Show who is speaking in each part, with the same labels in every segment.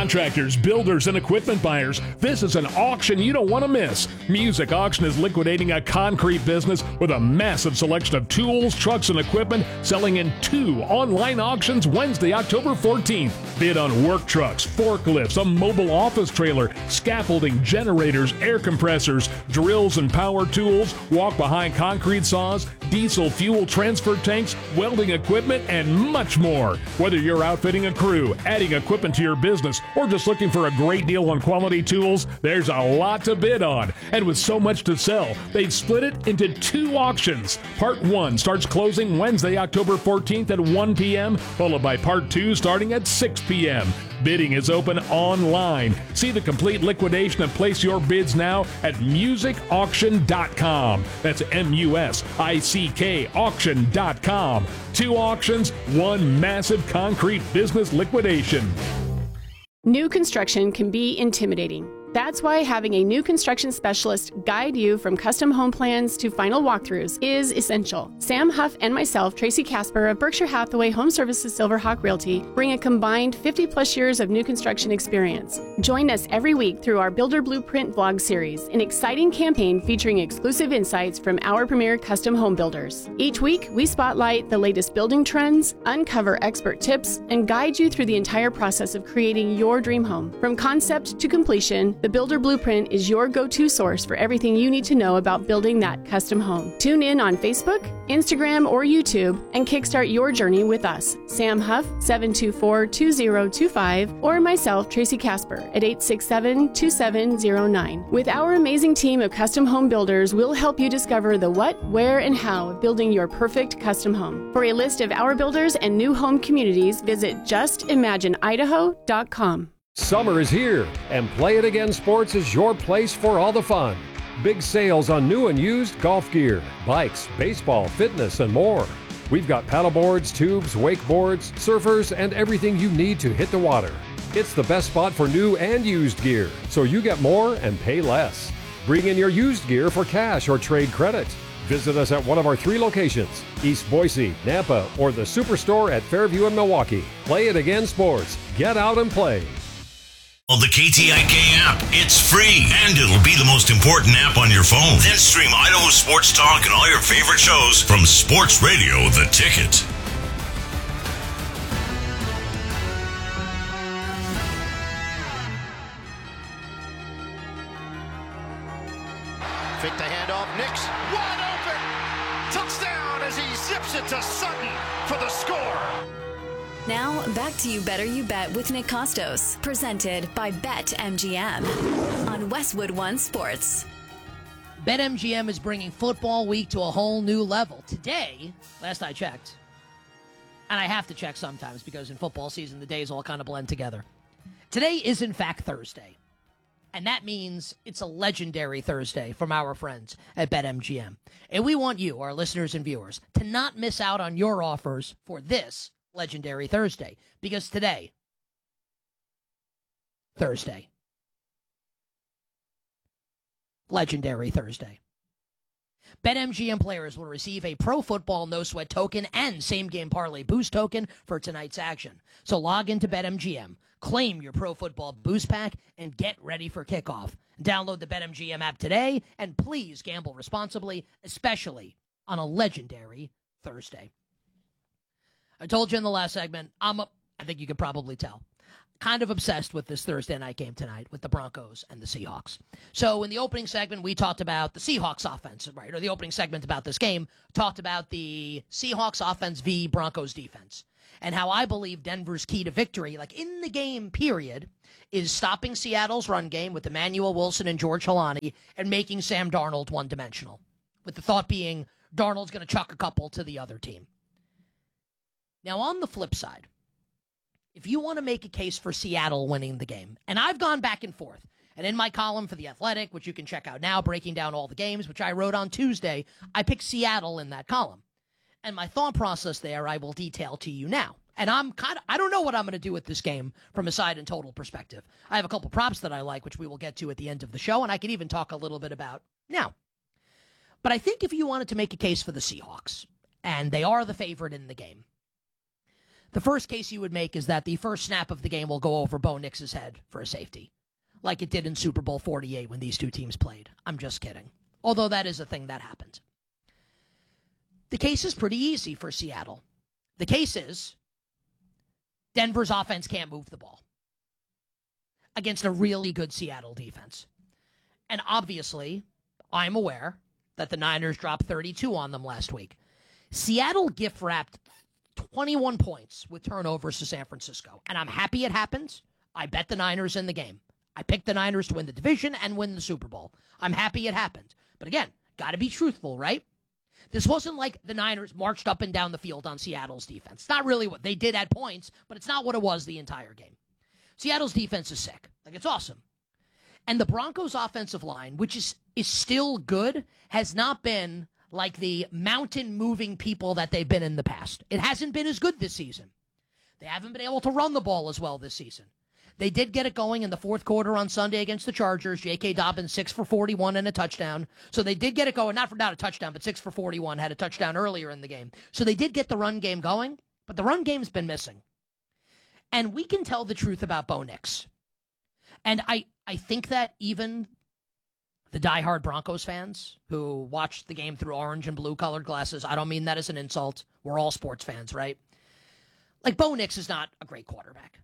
Speaker 1: Contractors, builders, and equipment buyers, this is an auction you don't want to miss. Music Auction is liquidating a concrete business with a massive selection of tools, trucks, and equipment selling in 2 online auctions Wednesday, October 14th. Bid on work trucks, forklifts, a mobile office trailer, scaffolding, generators, air compressors, drills and power tools, walk-behind concrete saws, diesel fuel transfer tanks, welding equipment, and much more. Whether you're outfitting a crew, adding equipment to your business, or just looking for a great deal on quality tools, there's a lot to bid on. And with so much to sell, they've split it into 2 auctions. Part 1 starts closing Wednesday, October 14th at 1 p.m., followed by Part 2 starting at 6 p.m. Bidding is open online. See the complete liquidation and place your bids now at musicauction.com. That's MUSICK auction.com. 2 auctions, 1 massive concrete business liquidation.
Speaker 2: New construction can be intimidating. That's why having a new construction specialist guide you from custom home plans to final walkthroughs is essential. Sam Huff and myself, Tracy Casper of Berkshire Hathaway Home Services Silverhawk Realty, bring a combined 50-plus years of new construction experience. Join us every week through our Builder Blueprint vlog series, an exciting campaign featuring exclusive insights from our premier custom home builders. Each week, we spotlight the latest building trends, uncover expert tips, and guide you through the entire process of creating your dream home. From concept to completion, the Builder Blueprint is your go-to source for everything you need to know about building that custom home. Tune in on Facebook, Instagram, or YouTube and kickstart your journey with us, Sam Huff, 724-2025, or myself, Tracy Casper, at 867-2709. With our amazing team of custom home builders, we'll help you discover the what, where, and how of building your perfect custom home. For a list of our builders and new home communities, visit justimagineidaho.com.
Speaker 3: Summer is here, and Play It Again Sports is your place for all the fun. Big sales on new and used golf gear, bikes, baseball, fitness, and more. We've got paddleboards, tubes, wakeboards, surfers, and everything you need to hit the water. It's the best spot for new and used gear, so you get more and pay less. Bring in your used gear for cash or trade credit. Visit us at one of our 3 locations, East Boise, Nampa, or the Superstore at Fairview and Milwaukee. Play It Again Sports. Get out and play.
Speaker 4: On the KTIK app, it's free, and it'll be the most important app on your phone. Then stream Idaho Sports Talk and all your favorite shows from Sports Radio The Ticket.
Speaker 5: Fake the handoff, Nix wide open! Touchdown as he zips it to Sutton for the score.
Speaker 6: Now, back to You Better You Bet with Nick Costos, presented by BetMGM on Westwood One Sports.
Speaker 7: BetMGM is bringing football week to a whole new level. Today, last I checked, and I have to check sometimes because in football season the days all kind of blend together. Today is in fact Thursday, and that means it's a legendary Thursday from our friends at BetMGM. And we want you, our listeners and viewers, to not miss out on your offers for this legendary Thursday, because today, Thursday, legendary Thursday, BetMGM players will receive a Pro Football No Sweat token and Same Game Parlay Boost token for tonight's action. So log into BetMGM, claim your Pro Football Boost Pack, and get ready for kickoff. Download the BetMGM app today, and please gamble responsibly, especially on a legendary Thursday. I told you in the last segment, I think you could probably tell, kind of obsessed with this Thursday night game tonight with the Broncos and the Seahawks. So in the opening segment, we talked about the Seahawks offense, right? Or the opening segment about this game talked about the Seahawks offense v. Broncos defense and how I believe Denver's key to victory, like in the game period, is stopping Seattle's run game with Emmanuel Wilson and George Holani and making Sam Darnold one-dimensional, with the thought being Darnold's going to chuck a couple to the other team. Now, on the flip side, if you want to make a case for Seattle winning the game, and I've gone back and forth, and in my column for The Athletic, which you can check out now, breaking down all the games, which I wrote on Tuesday, I picked Seattle in that column. And my thought process there, I will detail to you now. And I don't know what I'm going to do with this game from a side and total perspective. I have a couple props that I like, which we will get to at the end of the show, and I can even talk a little bit about now. But I think if you wanted to make a case for the Seahawks, and they are the favorite in the game, The first case you would make is that the first snap of the game will go over Bo Nix's head for a safety, like it did in Super Bowl 48 when these two teams played. I'm just kidding. Although that is a thing that happened. The case is pretty easy for Seattle. The case is Denver's offense can't move the ball against a really good Seattle defense. And obviously, I'm aware that the Niners dropped 32 on them last week. Seattle gift-wrapped 21 points with turnovers to San Francisco. And I'm happy it happened. I bet the Niners in the game. I picked the Niners to win the division and win the Super Bowl. I'm happy it happened. But again, got to be truthful, right? This wasn't like the Niners marched up and down the field on Seattle's defense. It's not really what they did at points, but it's not what it was the entire game. Seattle's defense is sick. Like, it's awesome. And the Broncos' offensive line, which is still good, has not been like the mountain-moving people that they've been in the past. It hasn't been as good this season. They haven't been able to run the ball as well this season. They did get it going in the fourth quarter on Sunday against the Chargers. J.K. Dobbins, 6 for 41 and a touchdown. So they did get it going, not a touchdown, but 6 for 41, had a touchdown earlier in the game. So they did get the run game going, but the run game's been missing. And we can tell the truth about Bo Nix. And I think that even the diehard Broncos fans who watch the game through orange and blue colored glasses, I don't mean that as an insult. We're all sports fans, right? Like, Bo Nix is not a great quarterback.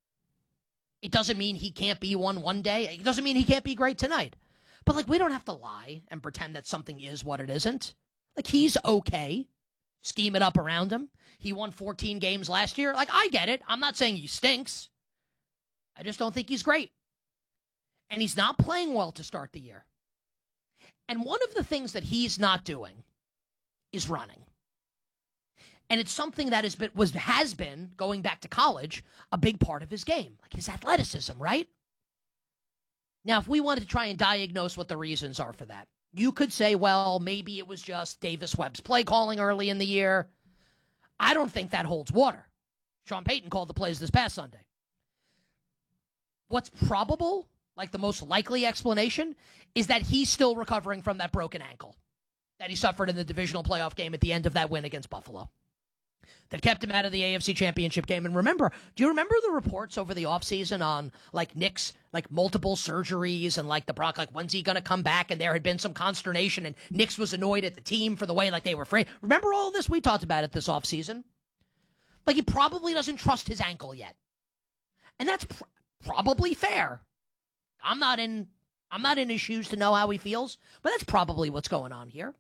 Speaker 7: It doesn't mean he can't be one day. It doesn't mean he can't be great tonight. But, like, we don't have to lie and pretend that something is what it isn't. Like, he's okay. Scheme it up around him. He won 14 games last year. Like, I get it. I'm not saying he stinks. I just don't think he's great. And he's not playing well to start the year. And one of the things that he's not doing is running. And it's something that has been, going back to college, a big part of his game. Like his athleticism, right? Now, if we wanted to try and diagnose what the reasons are for that, you could say, well, maybe it was just Davis Webb's play calling early in the year. I don't think that holds water. Sean Payton called the plays this past Sunday. What's probable, like the most likely explanation, is that he's still recovering from that broken ankle that he suffered in the divisional playoff game at the end of that win against Buffalo. That kept him out of the AFC Championship game. And remember, do you remember the reports over the offseason on, like, Nick's, like, multiple surgeries and, like, the Brock, like, when's he going to come back? And there had been some consternation, and Nick's was annoyed at the team for the way, like, they were afraid. Remember all this? We talked about it this offseason. Like, he probably doesn't trust his ankle yet. And that's probably fair. I'm not in his shoes to know how he feels, but that's probably what's going on here.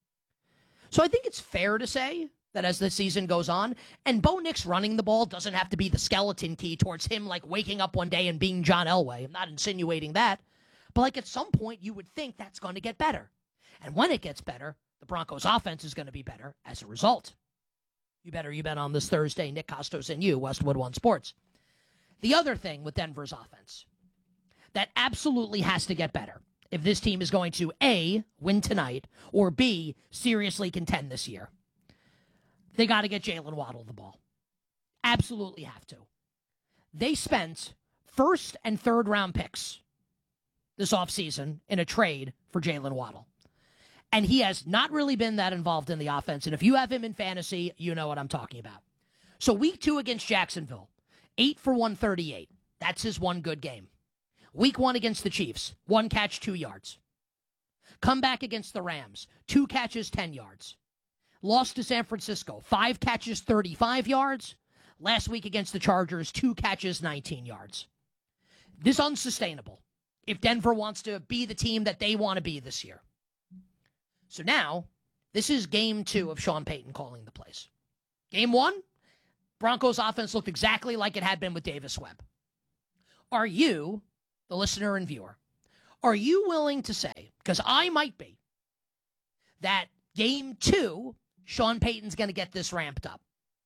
Speaker 7: So I think it's fair to say that as the season goes on, and Bo Nix running the ball doesn't have to be the skeleton key towards him, like, waking up one day and being John Elway. I'm not insinuating that. But, like, at some point, you would think that's going to get better. And when it gets better, the Broncos' offense is going to be better as a result. You bet on this Thursday. Nick Costos and you, Westwood One Sports. The other thing with Denver's offense that absolutely has to get better if this team is going to, A, win tonight, or B, seriously contend this year. They got to get Jalen Waddle the ball. Absolutely have to. They spent first and third round picks this offseason in a trade for Jalen Waddle. And he has not really been that involved in the offense. And if you have him in fantasy, you know what I'm talking about. So week 2 against Jacksonville, 8 for 138. That's his one good game. Week 1 against the Chiefs, 1 catch, 2 yards. Come back against the Rams, 2 catches, 10 yards. Lost to San Francisco, 5 catches, 35 yards. Last week against the Chargers, 2 catches, 19 yards. This is unsustainable if Denver wants to be the team that they want to be this year. So now, this is game 2 of Sean Payton calling the plays. Game 1, Broncos offense looked exactly like it had been with Davis Webb. Are you, the listener and viewer, are you willing to say, because I might be, that game 2, Sean Payton's going to get this ramped up?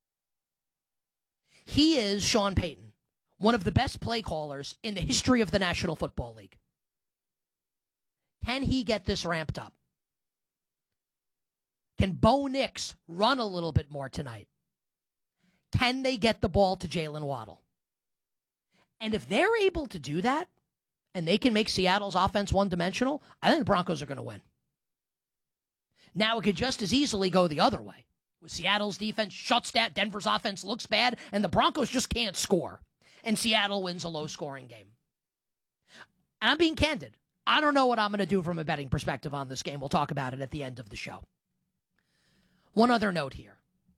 Speaker 7: He is, Sean Payton, one of the best play callers in the history of the National Football League. Can he get this ramped up? Can Bo Nix run a little bit more tonight? Can they get the ball to Jalen Waddle? And if they're able to do that, and they can make Seattle's offense one-dimensional, I think the Broncos are going to win. Now, it could just as easily go the other way, Seattle's defense shuts down, Denver's offense looks bad, and the Broncos just can't score. And Seattle wins a low-scoring game. And I'm being candid. I don't know what I'm going to do from a betting perspective on this game. We'll talk about it at the end of the show. One other note here.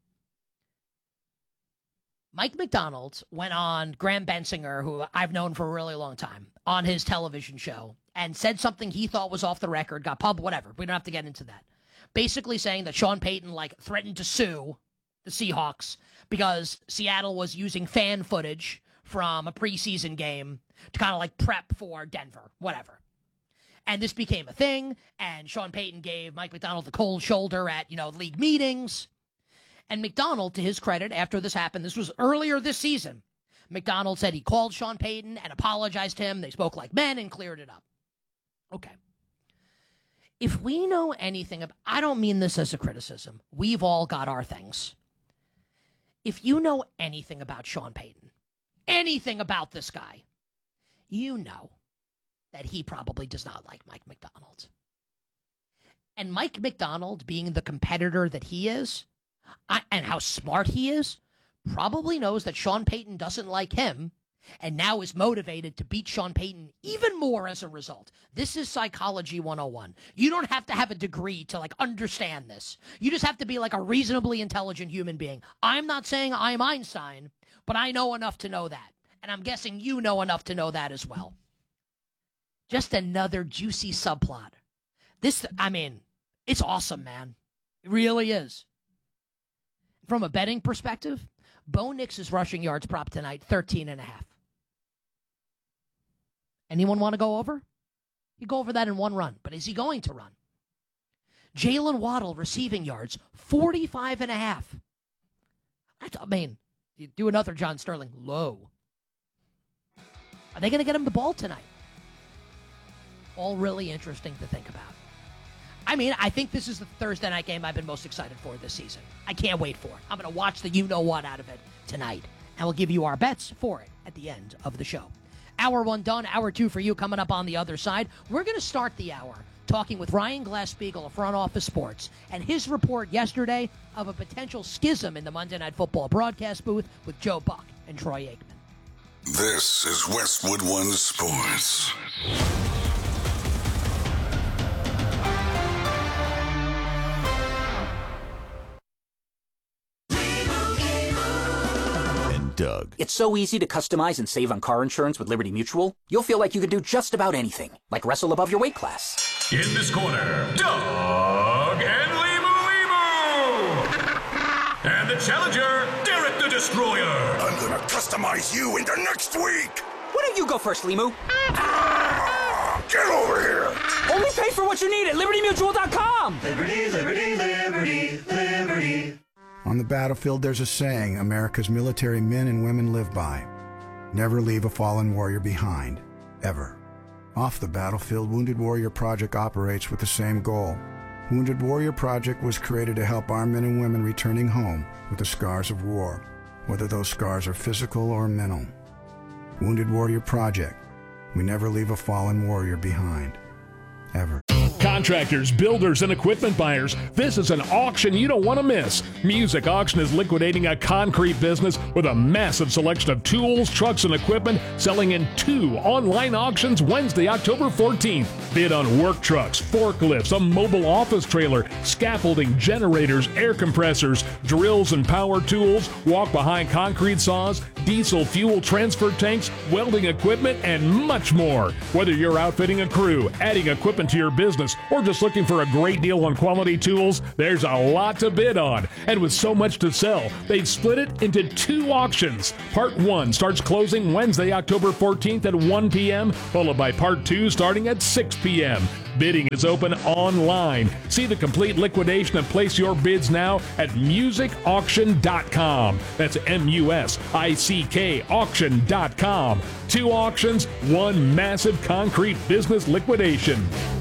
Speaker 7: Mike McDonald went on Graham Bensinger, who I've known for a really long time, on his television show and said something he thought was off the record, got pub, whatever. We don't have to get into that. Basically saying that Sean Payton, threatened to sue the Seahawks because Seattle was using fan footage from a preseason game to kind of prep for Denver, whatever. And this became a thing, and Sean Payton gave Mike McDonald the cold shoulder at, league meetings. And McDonald, to his credit, after this happened, this was earlier this season, McDonald said he called Sean Payton and apologized to him. They spoke like men and cleared it up. Okay. If we know anything about, I don't mean this as a criticism. We've all got our things. If you know anything about Sean Payton, anything about this guy, you know that he probably does not like Mike McDonald. And Mike McDonald, being the competitor that he is, and how smart he is, probably knows that Sean Payton doesn't like him, and now is motivated to beat Sean Payton even more as a result. This is psychology 101. You don't have to have a degree to understand this. You just have to be a reasonably intelligent human being. I'm not saying I'm Einstein, but I know enough to know that. And I'm guessing you know enough to know that as well. Just another juicy subplot. It's awesome, man. It really is. From a betting perspective, Bo Nix's rushing yards prop tonight, 13.5. Anyone want to go over? You go over that in one run, but is he going to run? Jalen Waddle receiving yards, 45.5. You do another John Sterling, low. Are they going to get him the ball tonight? All really interesting to think about. I think this is the Thursday night game I've been most excited for this season. I can't wait for it. I'm going to watch the you-know-what out of it tonight. And we'll give you our bets for it at the end of the show. Hour 1 done, hour 2 for you coming up on the other side. We're going to start the hour talking with Ryan Glass-Steagall of Front Office Sports and his report yesterday of a potential schism in the Monday Night Football broadcast booth with Joe Buck and Troy Aikman.
Speaker 8: This is Westwood One Sports.
Speaker 9: Doug. It's so easy to customize and save on car insurance with Liberty Mutual. You'll feel like you could do just about anything, like wrestle above your weight class.
Speaker 4: In this corner, Doug and Limu. And the challenger, Derek the Destroyer.
Speaker 8: I'm gonna customize you into next week.
Speaker 9: Why don't you go first, Limu?
Speaker 8: Get over here.
Speaker 9: Only pay for what you need at LibertyMutual.com.
Speaker 10: Liberty, liberty, liberty, liberty.
Speaker 11: On the battlefield, there's a saying America's military men and women live by. Never leave a fallen warrior behind, ever. Off the battlefield, Wounded Warrior Project operates with the same goal. Wounded Warrior Project was created to help our men and women returning home with the scars of war, whether those scars are physical or mental. Wounded Warrior Project. We never leave a fallen warrior behind, ever.
Speaker 1: Contractors, builders, and equipment buyers, this is an auction you don't want to miss. Music Auction is liquidating a concrete business with a massive selection of tools, trucks, and equipment selling in 2 online auctions Wednesday, October 14th. Bid on work trucks, forklifts, a mobile office trailer, scaffolding, generators, air compressors, drills and power tools, walk-behind concrete saws, diesel fuel transfer tanks, welding equipment, and much more. Whether you're outfitting a crew, adding equipment to your business, or just looking for a great deal on quality tools, there's a lot to bid on. And with so much to sell, they've split it into 2 auctions. Part 1 starts closing Wednesday, October 14th at 1 p.m., followed by Part 2 starting at 6 p.m. Bidding is open online. See the complete liquidation and place your bids now at musicauction.com. That's MUSICK auction.com. 2 auctions, 1 massive concrete business liquidation.